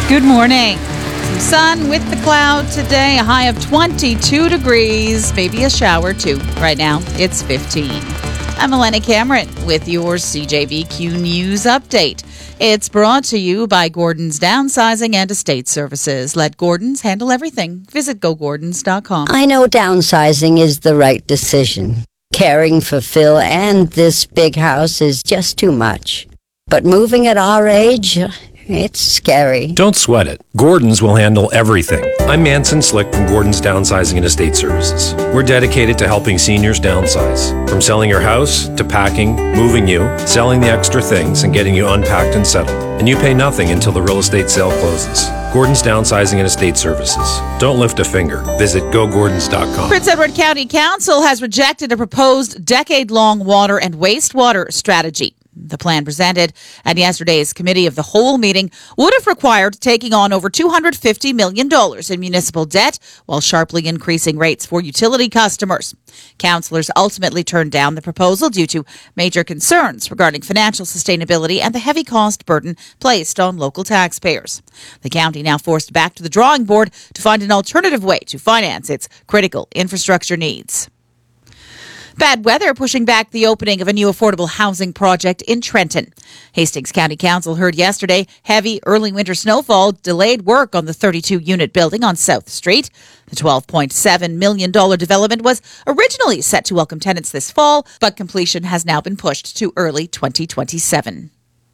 Good morning. Some sun with the cloud today, a high of 22 degrees, maybe a shower too. Right now, it's 15. I'm Eleni Cameron with your CJVQ News Update. It's brought to you by Gordon's Downsizing and Estate Services. Let Gordon's handle everything. Visit gogordons.com. I know downsizing is the right decision. Caring for Phil and this big house is just too much. But moving at our age, it's scary. Don't sweat it. Gordon's will handle everything. I'm Manson Slick from Gordon's Downsizing and Estate Services. We're dedicated to helping seniors downsize. From selling your house, to packing, moving you, selling the extra things, and getting you unpacked and settled. And you pay nothing until the real estate sale closes. Gordon's Downsizing and Estate Services. Don't lift a finger. Visit gogordons.com. Prince Edward County Council has rejected a proposed decade-long water and wastewater strategy. The plan presented at yesterday's Committee of the Whole meeting would have required taking on over $250 million in municipal debt while sharply increasing rates for utility customers. Councillors ultimately turned down the proposal due to major concerns regarding financial sustainability and the heavy cost burden placed on local taxpayers. The county now forced back to the drawing board to find an alternative way to finance its critical infrastructure needs. Bad weather pushing back the opening of a new affordable housing project in Trenton. Hastings County Council heard yesterday heavy early winter snowfall delayed work on the 32-unit building on South Street. The $12.7 million development was originally set to welcome tenants this fall, but completion has now been pushed to early 2027.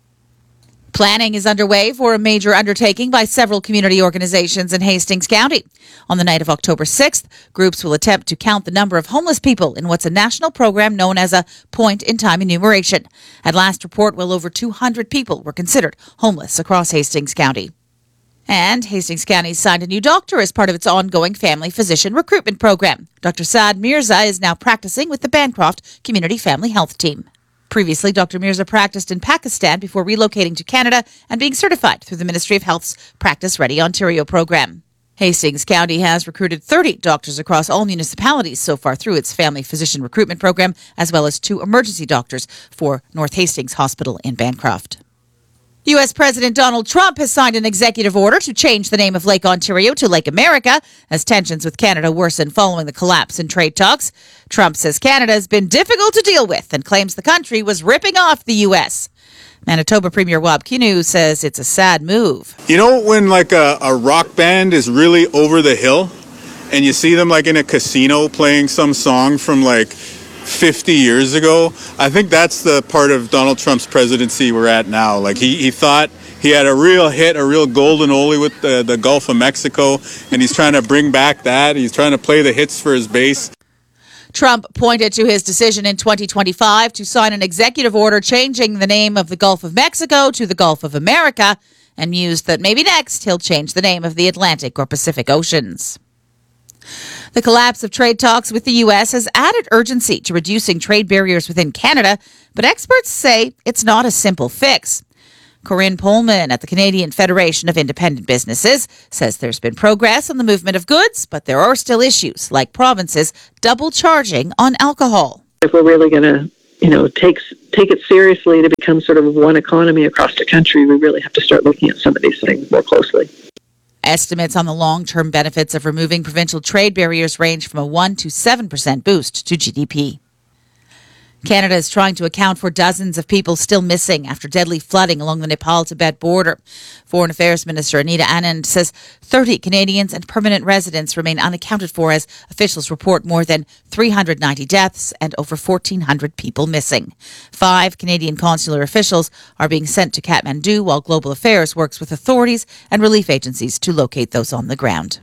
Planning is underway for a major undertaking by several community organizations in Hastings County. On the night of October 6th, groups will attempt to count the number of homeless people in what's a national program known as a point-in-time enumeration. At last report, well over 200 people were considered homeless across Hastings County. And Hastings County signed a new doctor as part of its ongoing family physician recruitment program. Dr. Saad Mirza is now practicing with the Bancroft Community Family Health Team. Previously, Dr. Mirza practiced in Pakistan before relocating to Canada and being certified through the Ministry of Health's Practice Ready Ontario program. Hastings County has recruited 30 doctors across all municipalities so far through its family physician recruitment program, as well as 2 emergency doctors for North Hastings Hospital in Bancroft. U.S. President Donald Trump has signed an executive order to change the name of Lake Ontario to Lake America as tensions with Canada worsen following the collapse in trade talks. Trump says Canada has been difficult to deal with and claims the country was ripping off the U.S. Manitoba Premier Wab Kinew says it's a sad move. You know when like a rock band is really over the hill and you see them like in a casino playing some song from like 50 years ago? I think that's the part of Donald Trump's presidency we're at now. Like he thought he had a real hit, a real golden oldie with the Gulf of Mexico, and he's trying to bring back that. He's trying to play the hits for his base. Trump pointed to his decision in 2025 to sign an executive order changing the name of the Gulf of Mexico to the Gulf of America and mused that maybe next he'll change the name of the Atlantic or Pacific Oceans. The collapse of trade talks with the U.S. has added urgency to reducing trade barriers within Canada, but experts say it's not a simple fix. Corinne Pullman at the Canadian Federation of Independent Businesses says there's been progress on the movement of goods, but there are still issues like provinces double charging on alcohol. If we're really going to, take it seriously to become sort of one economy across the country, we really have to start looking at some of these things more closely. Estimates on the long-term benefits of removing provincial trade barriers range from a 1% to 7% boost to GDP. Canada is trying to account for dozens of people still missing after deadly flooding along the Nepal-Tibet border. Foreign Affairs Minister Anita Anand says 30 Canadians and permanent residents remain unaccounted for as officials report more than 390 deaths and over 1,400 people missing. 5 Canadian consular officials are being sent to Kathmandu while Global Affairs works with authorities and relief agencies to locate those on the ground.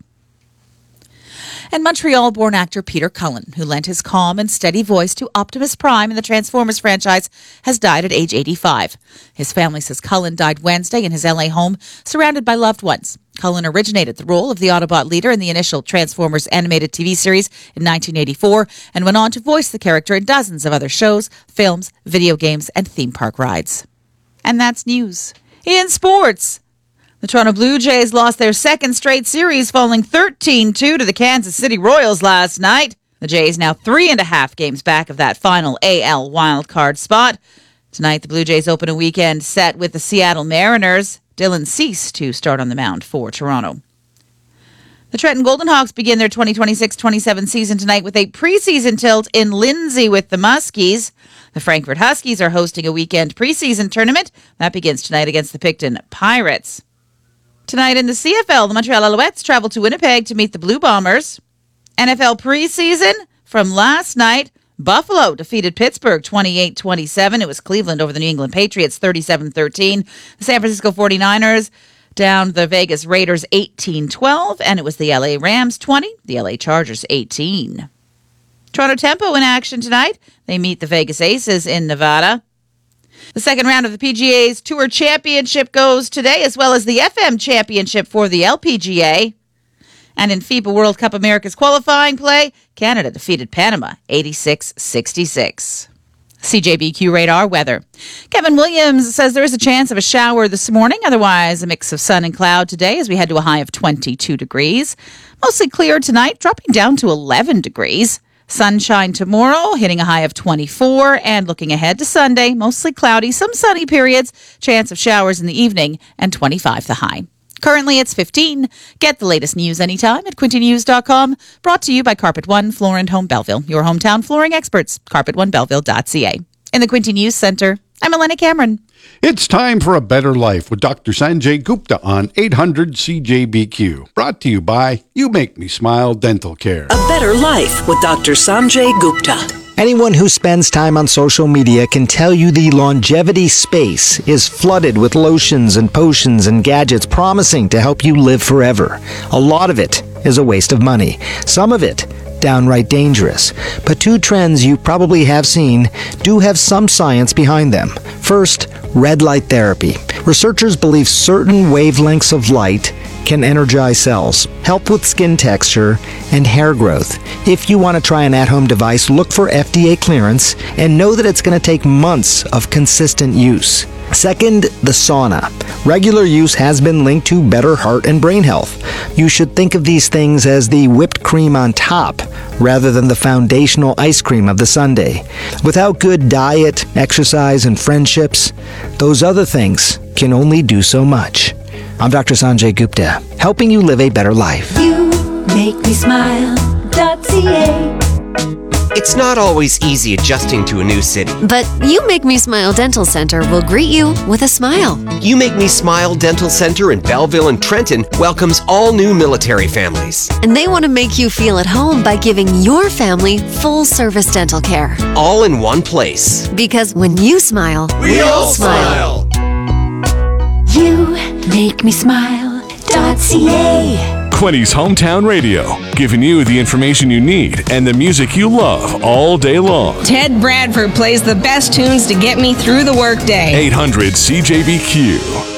And Montreal-born actor Peter Cullen, who lent his calm and steady voice to Optimus Prime in the Transformers franchise, has died at age 85. His family says Cullen died Wednesday in his LA home, surrounded by loved ones. Cullen originated the role of the Autobot leader in the initial Transformers animated TV series in 1984 and went on to voice the character in dozens of other shows, films, video games, and theme park rides. And that's news. In sports, the Toronto Blue Jays lost their second straight series, falling 13-2 to the Kansas City Royals last night. The Jays now 3.5 games back of that final AL wildcard spot. Tonight, the Blue Jays open a weekend set with the Seattle Mariners. Dylan Cease to start on the mound for Toronto. The Trenton Golden Hawks begin their 2026-27 season tonight with a preseason tilt in Lindsay with the Muskies. The Frankfurt Huskies are hosting a weekend preseason tournament. That begins tonight against the Picton Pirates. Tonight in the CFL, the Montreal Alouettes travel to Winnipeg to meet the Blue Bombers. NFL preseason from last night, Buffalo defeated Pittsburgh 28-27. It was Cleveland over the New England Patriots 37-13. The San Francisco 49ers down the Vegas Raiders 18-12, and it was the LA Rams 20, the LA Chargers 18. Toronto Tempo in action tonight. They meet the Vegas Aces in Nevada. The second round of the PGA's Tour Championship goes today, as well as the FM Championship for the LPGA. And in FIBA World Cup America's qualifying play, Canada defeated Panama 86-66. CJBQ radar weather. Kevin Williams says there is a chance of a shower this morning. Otherwise, a mix of sun and cloud today as we head to a high of 22 degrees. Mostly clear tonight, dropping down to 11 degrees. Sunshine tomorrow, hitting a high of 24. And looking ahead to Sunday, mostly cloudy, some sunny periods, chance of showers in the evening, and 25 the high. Currently, it's 15. Get the latest news anytime at quintynews.com. Brought to you by Carpet One Floor and Home Belleville, your hometown flooring experts. CarpetOneBelleville.ca. In the Quinty News Center, I'm Elena Cameron. It's time for A Better Life with Dr. Sanjay Gupta on 800 CJBQ. Brought to you by You Make Me Smile Dental Care. A Better Life with Dr. Sanjay Gupta. Anyone who spends time on social media can tell you the longevity space is flooded with lotions and potions and gadgets promising to help you live forever. A lot of it is a waste of money. Some of it downright dangerous. But two trends you probably have seen do have some science behind them. First, red light therapy. Researchers believe certain wavelengths of light can energize cells, help with skin texture, and hair growth. If you want to try an at-home device, look for FDA clearance and know that it's going to take months of consistent use. Second, the sauna. Regular use has been linked to better heart and brain health. You should think of these things as the whipped cream on top, rather than the foundational ice cream of the sundae. Without good diet, exercise, and friendships, those other things can only do so much. I'm Dr. Sanjay Gupta, helping you live a better life. You make me smile.ca. It's not always easy adjusting to a new city. But You Make Me Smile Dental Center will greet you with a smile. You Make Me Smile Dental Center in Belleville and Trenton welcomes all new military families. And they want to make you feel at home by giving your family full-service dental care. All in one place. Because when you smile, we all smile. You make me smile.ca. Quinty's Hometown Radio, giving you the information you need and the music you love all day long. Ted Bradford plays the best tunes to get me through the workday. 800 CJBQ.